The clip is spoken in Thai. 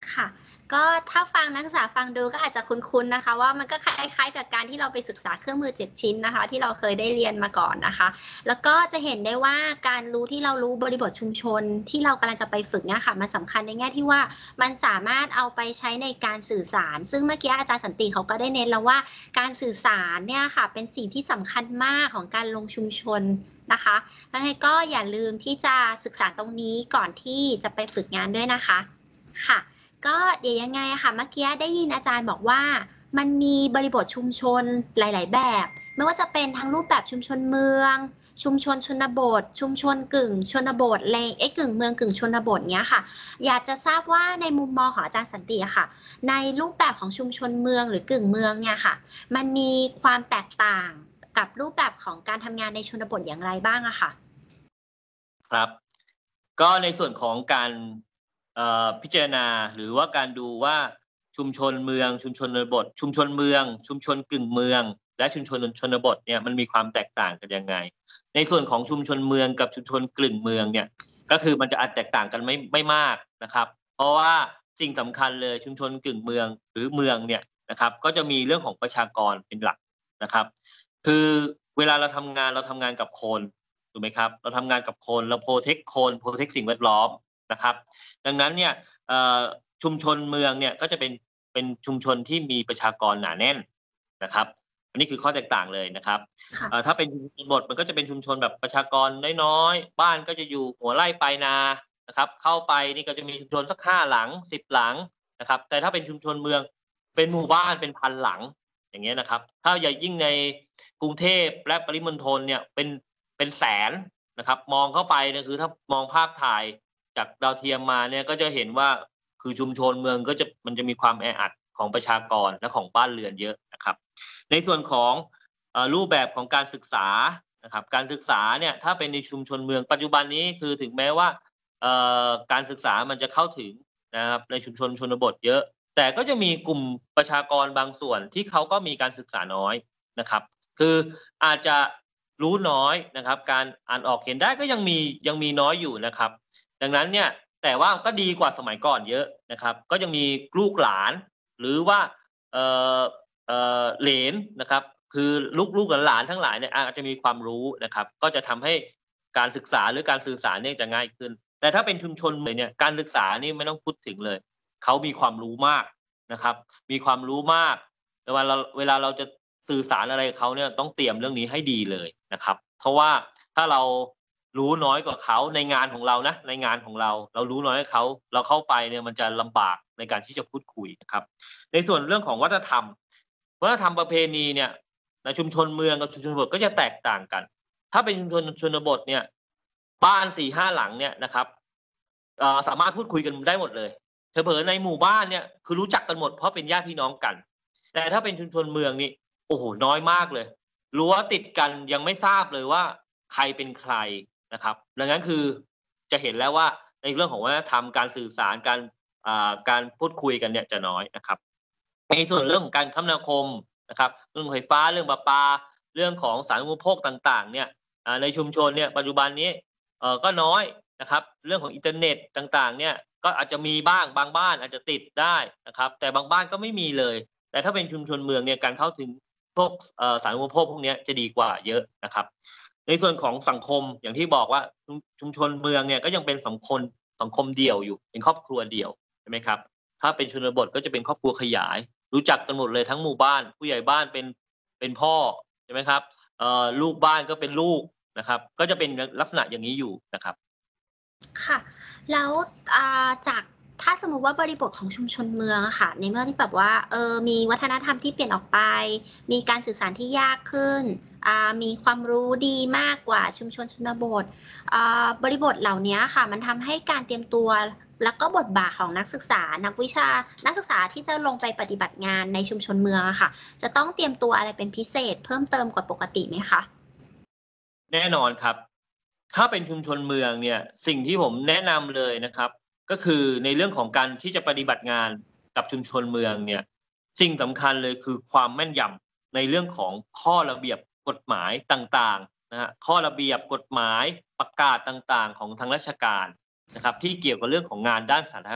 ค่ะก็ถ้าฟังนักศึกษาฟังดูก็อาจจะคุ้นๆนะคะว่ามันก็คล้ายๆกับการที่เราไปศึกษาเครื่องมือ7ชิ้นนะคะที่เราเคยได้เรียนมาก่อนนะคะแล้วก็จะเห็นได้ว่าการรู้ที่เรารู้บริบทชุมชนที่เรากำลังจะไปฝึกเนี่ยค่ะมันสำคัญในแง่ที่ว่ามันสามารถเอาไปใช้ในการสื่อสารซึ่งเมื่อกี้อาจารย์สันติเขาก็ได้เน้นแล้วว่าการสื่อสารเนี่ยค่ะเป็นสิ่งที่สำคัญมากของการลงชุมชนนะคะแล้วไงก็อย่าลืมที่จะศึกษาตรงนี้ก่อนที่จะไปฝึกงานด้วยนะคะค่ะก็เดี๋ยวยังไงอะค่ะเมื่อกี้ได้ยินอาจารย์บอกว่ามันมีบริบทชุมชนหลายๆแบบไม่ว่าจะเป็นทั้งรูปแบบชุมชนเมืองชุมชนชนบทชุมชนกึ่งชนบทกึ่งเมืองกึ่งชนบทเนี้ยค่ะอยากจะทราบว่าในมุมมองของอาจารย์สันติอะค่ะในรูปแบบของชุมชนเมืองหรือกึ่งเมืองเนี่ยค่ะมันมีความแตกต่างกับรูปแบบของการทำงานในชนบทอย่างไรบ้างอะค่ะครับก็ในส่วนของการพิจารณาหรือว่าการดูว่าชุมชนเมืองชุมชนบทชุมชนเมืองชุมชนกึ่งเมืองและชุมชนชนบทเนี่ยมันมีความแตกต่างกันยังไงในส่วนของชุมชนเมืองกับชุมชนกึ่งเมืองเนี่ยก็คือมันจะอาจแตกต่างกันไม่มากนะครับเพราะว่าสิ่งสำคัญเลยชุมชนกึ่งเมืองหรือเมืองเนี่ยนะครับก็จะมีเรื่องของประชากรเป็นหลักนะครับคือเวลาเราทำงานกับคนถูกไหมครับเราทำงานกับคนเราโพรเทคคนโพรเทคสิ่งแวดล้อมนะครับดังนั้นเนี่ยเอ่อชุมชนเมืองเนี่ยก็จะเป็นชุมชนที่มีประชากรหนาแน่นนะครับอันนี้คือข้อแตกต่างเลยนะครับค่ะถ้าเป็นชุมชนบทมันก็จะเป็นชุมชนแบบประชากรน้อยๆบ้านก็จะอยู่หัวไร่ปลายนานะครับเข้าไปนี่ก็จะมีชุมชนสัก5หลัง10หลังนะครับแต่ถ้าเป็นชุมชนเมืองเป็นหมู่บ้านเป็นพันหลังอย่างเงี้ยนะครับถ้าอย่ายิ่งในกรุงเทพและปริมณฑลเนี่ยเป็นแสนนะครับมองเข้าไปเนี่ยคือถ้ามองภาพถ่ายจากดาวเทียมมาเนี่ยก็จะเห็นว่าคือชุมชนเมืองก็จะมันจะมีความแออัดของประชากรและของบ้านเรือนเยอะนะครับในส่วนของรูปแบบของการศึกษานะครับการศึกษาเนี่ยถ้าเป็นในชุมชนเมืองปัจจุบันนี้คือถึงแม้ว่าการศึกษามันจะเข้าถึงนะครับในชุมชนชนบทเยอะแต่ก็จะมีกลุ่มประชากรบางส่วนที่เขาก็มีการศึกษาน้อยนะครับคืออาจจะรู้น้อยนะครับการอ่านออกเขียนได้ก็ยังมีน้อยอยู่นะครับดังนั้นเนี่ยแต่ว่าก็ดีกว่าสมัยก่อนเยอะนะครับก็ยังมีลูกหลานหรือว่าเอ่อเหลนนะครับคือลูกหลานๆทั้งหลายเนี่ยอาจจะมีความรู้นะครับก็จะทำให้การศึกษาหรือการสื่อสารเนี่ยจะง่ายขึ้นแต่ถ้าเป็นชุมชนเลยเนี่ยการศึกษานี่ไม่ต้องพูดถึงเลยเขามีความรู้มากนะครับมีความรู้มากเวลาเราจะสื่อสารอะไรกับเขาเนี่ยต้องเตรียมเรื่องนี้ให้ดีเลยนะครับเพราะว่าถ้าเรารู้น้อยกว่าเขาในงานของเรานะในงานของเรารู้น้อยกว่าเขาเราเข้าไปเนี่ยมันจะลำบากในการที่จะพูดคุยนะครับในส่วนเรื่องของวัฒนธรรมประเพณีเนี่ยในชุมชนเมืองกับชุมชนบทก็จะแตกต่างกันถ้าเป็นชุมชนชนบทเนี่ยบ้าน4-5หลังเนี่ยนะครับสามารถพูดคุยกันได้หมดเลยเผลอๆในหมู่บ้านเนี่ยคือรู้จักกันหมดเพราะเป็นญาติพี่น้องกันแต่ถ้าเป็นชุมชนเมืองนี่โอ้โฮน้อยมากเลยรั้วติดกันยังไม่ทราบเลยว่าใครเป็นใครนะครับดังนั้นคือจะเห็นแล้วว่าในเรื่องของวัฒนธรรมการสื่อสารการพูดคุยกันเนี่ยจะน้อยนะครับ ในส่วนเรื่องของการคมนาคมนะครับเรื่องไฟฟ้าเรื่องประปาเรื่องของสาธารณูปโภคต่างๆเนี่ยในชุมชนเนี่ยปัจจุบันนี้ก็น้อยนะครับเรื่องของอินเทอร์เน็ตต่างๆเนี่ยก็อาจจะมีบ้างบางบ้านอาจจะติดได้นะครับแต่บางบ้านก็ไม่มีเลยแต่ถ้าเป็นชุมชนเมืองเนี่ยการเข้าถึงพวกสาธารณูปโภคพวกเนี้ยจะดีกว่าเยอะนะครับในส่วนของสังคมอย่างที่บอกว่าชุมชนเมืองเนี่ยก็ยังเป็นสังคมเดี่ยวอยู่เป็นครอบครัวเดี่ยวใช่ไหมครับถ้าเป็นชนบทก็จะเป็นครอบครัวขยาย รู้จักกันหมดเลยทั้งหมู่บ้านผู้ใหญ่บ้านเป็นพ่อใช่ไหมครับลูกบ้านก็เป็นลูกนะครับก็จะเป็นลักษณะอย่างนี้อยู่นะครับค่ะแล้วจากถ้าสมมุติว่าบริบทของชุมชนเมืองอะค่ะในเมื่อที่แบบว่ามีวัฒนธรรมที่เปลี่ยนออกไปมีการสื่อสารที่ยากขึ้นมีความรู้ดีมากกว่าชุมชนชนบทบริบทเหล่าเนี้ยค่ะมันทำให้การเตรียมตัวแล้วก็บทบาทของนักศึกษานักศึกษาที่จะลงไปปฏิบัติงานในชุมชนเมืองอะค่ะจะต้องเตรียมตัวอะไรเป็นพิเศษเพิ่มเติมกว่าปกติไหมคะแน่นอนครับถ้าเป็นชุมชนเมืองเนี่ยสิ่งที่ผมแนะนำเลยนะครับก็คือในเรื่องของการที่จะปฏิบัติงานกับชุมชนเมืองเนี่ยสิ่งสำคัญเลยคือความแม่นยำในเรื่องของข้อระเบียบกฎหมายต่างๆนะฮะข้อระเบียบกฎหมายประกาศต่างๆของทางราชการนะครับที่เกี่ยวกับเรื่องของงานด้านสาธารณ